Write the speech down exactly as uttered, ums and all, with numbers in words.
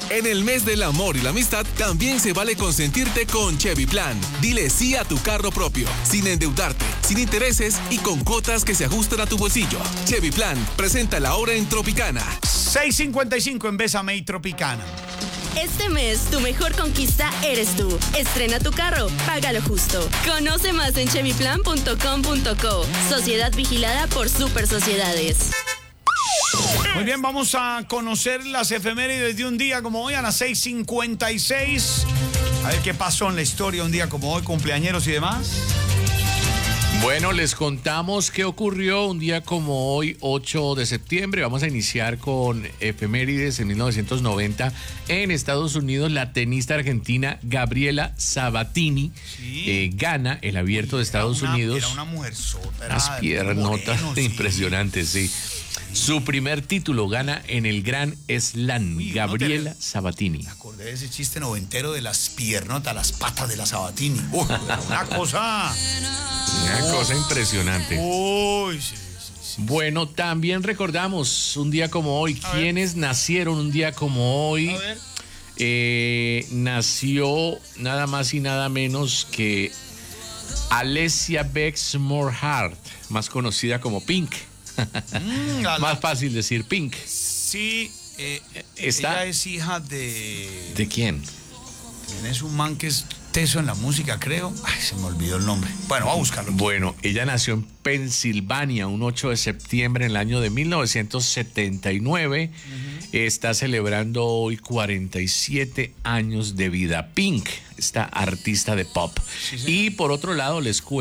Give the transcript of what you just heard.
En el mes del amor y la amistad, también se vale consentirte con Chevy Plan. Dile sí a tu carro propio, sin endeudarte, sin intereses y con cuotas que se ajustan a tu bolsillo. Chevy Plan, presenta la hora en Tropicana. seis cincuenta y cinco en Bésame y Tropicana. Este mes, tu mejor conquista eres tú. Estrena tu carro, págalo justo. Conoce más en chevy plan punto com punto co. Sociedad vigilada por Super Sociedades. Muy bien, vamos a conocer las efemérides de un día como hoy a las seis cincuenta y seis. A ver qué pasó en la historia un día como hoy, cumpleañeros y demás. Bueno, les contamos qué ocurrió un día como hoy, ocho de septiembre. Vamos a iniciar con efemérides. En mil novecientos noventa, en Estados Unidos, la tenista argentina Gabriela Sabatini sí. eh, gana el Abierto de Estados una, Unidos. Era una mujer sota. Las piernotas sí. impresionantes, sí. Su primer título gana en el Gran Slam, Uy, Gabriela te... Sabatini. Me acordé de ese chiste noventero de las piernotas, las patas de la Sabatini. Uy, una cosa... Una oh. cosa impresionante. Uy, sí, sí, sí. Bueno, también recordamos un día como hoy. A ¿Quiénes ver. nacieron un día como hoy? A ver. Eh, nació nada más y nada menos que Alessia Bexmore Hart, más conocida como Pink. Mm, la, Más fácil decir Pink. Sí, eh, Está, ella es hija de... ¿De quién? Es un man que es teso en la música, creo. Ay, se me olvidó el nombre. Bueno, va a buscarlo. Bueno, ella nació en Pensilvania un ocho de septiembre en el año de mil novecientos setenta y nueve. Uh-huh. Está celebrando hoy cuarenta y siete años de vida. Pink, esta artista de pop. Sí, sí. Y por otro lado, les cuento